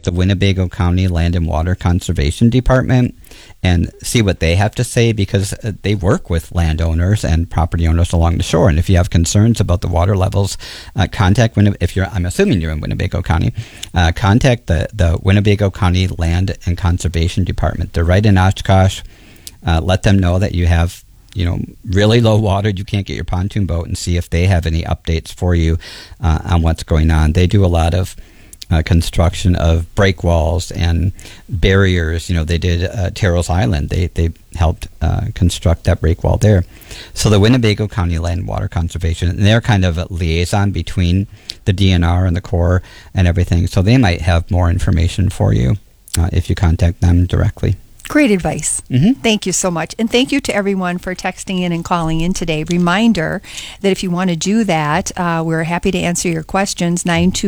contact the Winnebago County Land and Water Conservation Department and see what they have to say, because they work with landowners and property owners along the shore. And if you have concerns about the water levels, contact I'm assuming you're in Winnebago County, contact the Winnebago County Land and Conservation Department. They're right in Oshkosh. Let them know that you have really low water, you can't get your pontoon boat, and see if they have any updates for you on what's going on. They do a lot of construction of break walls and barriers. They did Terrell's Island. They helped construct that break wall there. So the Winnebago County Land and Water Conservation, and they're kind of a liaison between the DNR and the Corps and everything. So they might have more information for you if you contact them directly. Great advice. Mm-hmm. Thank you so much. And thank you to everyone for texting in and calling in today. Reminder that if you want to do that, we're happy to answer your questions.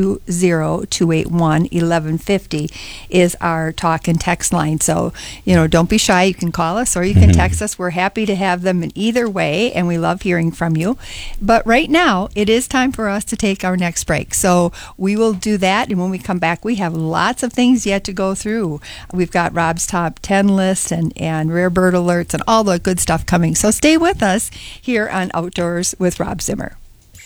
920-281-1150 is our talk and text line. So, don't be shy. You can call us or you can text us. We're happy to have them in either way, and we love hearing from you. But right now, it is time for us to take our next break. So we will do that. And when we come back, we have lots of things yet to go through. We've got Rob's top 10 list and rare bird alerts and all the good stuff coming. So stay with us here on Outdoors with Rob Zimmer.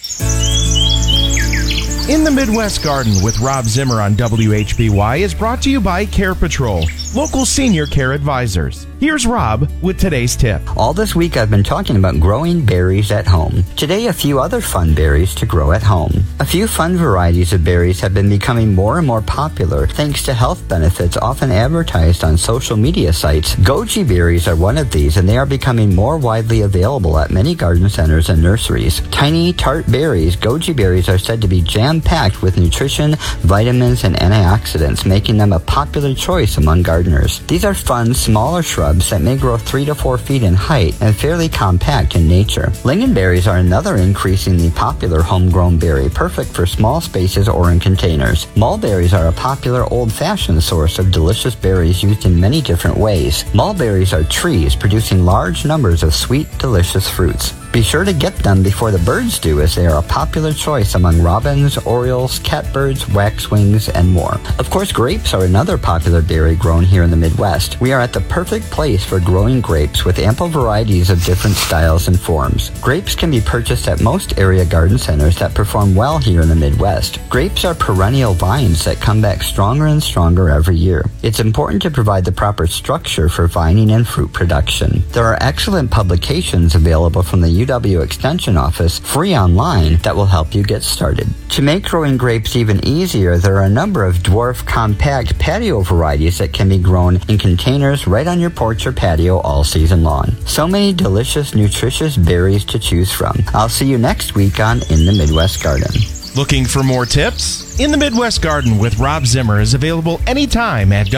In the Midwest Garden with Rob Zimmer on WHBY is brought to you by Care Patrol, local senior care advisors. Here's Rob with today's tip. All this week I've been talking about growing berries at home. Today, a few other fun berries to grow at home. A few fun varieties of berries have been becoming more and more popular thanks to health benefits often advertised on social media sites. Goji berries are one of these, and they are becoming more widely available at many garden centers and nurseries. Tiny, tart berries, goji berries are said to be jam-packed with nutrition, vitamins, and antioxidants, making them a popular choice among gardeners. These are fun, smaller shrubs that may grow 3 to 4 feet in height and fairly compact in nature. Lingonberries are another increasingly popular homegrown berry, perfect for small spaces or in containers. Mulberries are a popular old-fashioned source of delicious berries used in many different ways. Mulberries are trees producing large numbers of sweet, delicious fruits. Be sure to get them before the birds do, as they are a popular choice among robins, orioles, catbirds, waxwings, and more. Of course, grapes are another popular berry grown here in the Midwest. We are at the perfect place for growing grapes with ample varieties of different styles and forms. Grapes can be purchased at most area garden centers that perform well here in the Midwest. Grapes are perennial vines that come back stronger and stronger every year. It's important to provide the proper structure for vining and fruit production. There are excellent publications available from the UW Extension Office, free online, that will help you get started. To make growing grapes even easier, there are a number of dwarf compact patio varieties that can be grown in containers right on your porch or patio all season long. So many delicious, nutritious berries to choose from. I'll see you next week on In the Midwest Garden. Looking for more tips? In the Midwest Garden with Rob Zimmer is available anytime at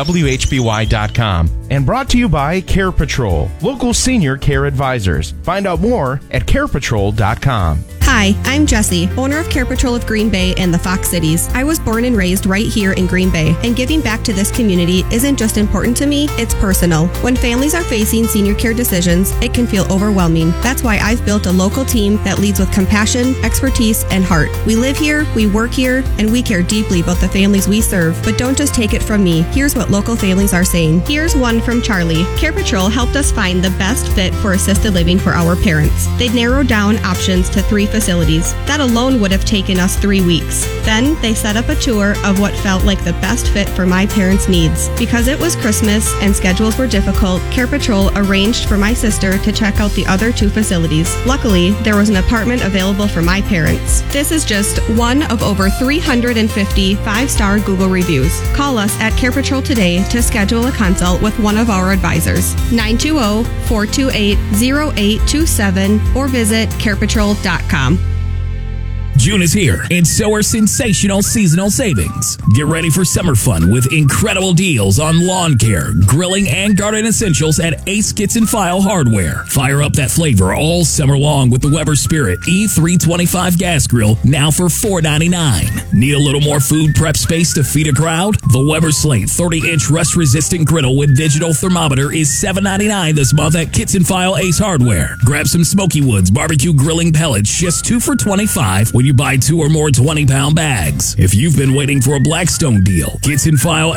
WHBY.com and brought to you by Care Patrol, local senior care advisors. Find out more at carepatrol.com. Hi, I'm Jessie, owner of Care Patrol of Green Bay and the Fox Cities. I was born and raised right here in Green Bay, and giving back to this community isn't just important to me, it's personal. When families are facing senior care decisions, it can feel overwhelming. That's why I've built a local team that leads with compassion, expertise, and heart. We live here, we work here, and we care deeply about the families we serve. But don't just take it from me. Here's what local families are saying. Here's one from Charlie. Care Patrol helped us find the best fit for assisted living for our parents. They narrowed down options to 3 facilities. That alone would have taken us 3 weeks. Then they set up a tour of what felt like the best fit for my parents' needs. Because it was Christmas and schedules were difficult, Care Patrol arranged for my sister to check out the other 2 facilities. Luckily, there was an apartment available for my parents. This is just one of over 350 5-star Google reviews. Call us at Care Patrol today to schedule a consult with one of our advisors. 920-428-0827 or visit carepatrol.com. June is here, and so are sensational seasonal savings. Get ready for summer fun with incredible deals on lawn care, grilling, and garden essentials at Ace Kits & File Hardware. Fire up that flavor all summer long with the Weber Spirit E325 gas grill, now for $4.99. Need a little more food prep space to feed a crowd? The Weber Slate 30-inch rust-resistant griddle with digital thermometer is $7.99 this month at Kits & File Ace Hardware. Grab some Smoky Woods barbecue grilling pellets, just 2 for $25 when you buy 2 or more 20-pound bags. If you've been waiting for a Blackstone deal, Kits & File